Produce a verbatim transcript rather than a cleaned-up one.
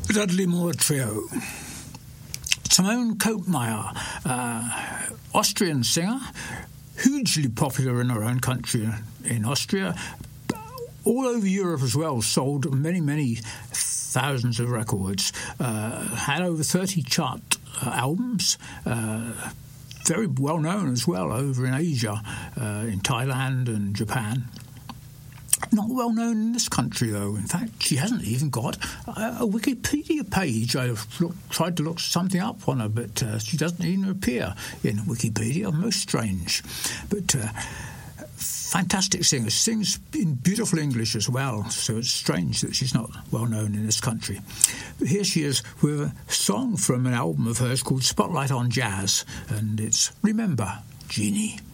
Dudley Moore Trio. Simone Koopmeier, uh, Austrian singer, hugely popular in her own country, in Austria, all over Europe as well, sold many, many thousands of records, uh, had over thirty chart uh, albums, uh, very well known as well over in Asia, uh, in Thailand and Japan. Not well known in this country, though. In fact, she hasn't even got a, a Wikipedia page. I've looked, tried to look something up on her, but uh, she doesn't even appear in Wikipedia. Most strange. But uh, fantastic singer. Sings in beautiful English as well, so it's strange that she's not well known in this country. But here she is with a song from an album of hers called Spotlight on Jazz, and it's Remember, Jeannie.